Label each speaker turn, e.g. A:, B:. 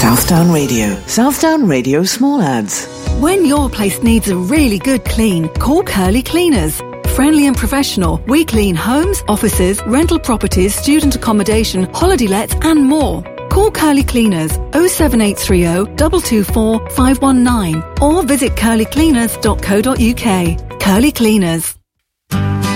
A: Southdown Radio. Southdown Radio Small Ads.
B: When your place needs a really good clean, call Curly Cleaners. Friendly and professional, we clean homes, offices, rental properties, student accommodation, holiday lets and more. Call Curly Cleaners 07830 224 519 or visit curlycleaners.co.uk. Curly Cleaners.